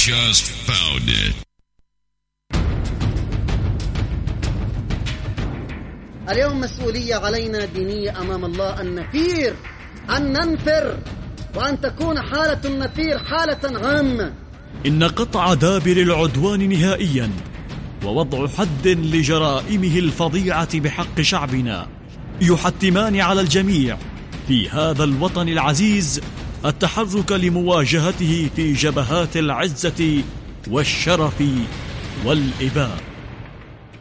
just found it. اليوم مسؤولية علينا دينية أمام الله أن نفير، أن ننفر، وأن تكون حالة النفير حالة عامة. إن قطع دابر العدوان نهائيا ووضع حد لجرائمه الفظيعة بحق شعبنا يحتمان على الجميع في هذا الوطن العزيز التحرك لمواجهته في جبهات العزة والشرف والإباء.